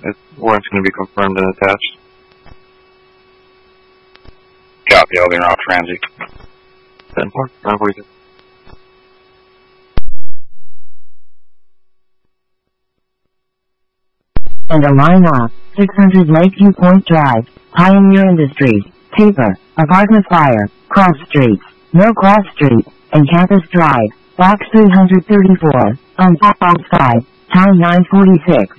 Warrant's going to be confirmed and attached. Copy, I'll be around transit. 10-4, 942. And a line off, 600 Lakeview Point Drive, Pioneer Industries, Paper, Apartment Fire, Cross Streets, No Cross Street, and Campus Drive, Box 334, on 5, Town 946.